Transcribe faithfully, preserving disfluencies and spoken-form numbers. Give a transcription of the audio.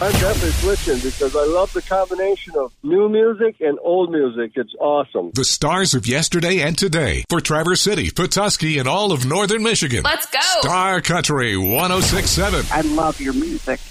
I'm definitely switching because I love the combination of new music and old music. It's awesome. The stars of yesterday and today for Traverse City, Petoskey, and all of northern Michigan. Let's go. Star Country one oh six point seven. I love your music.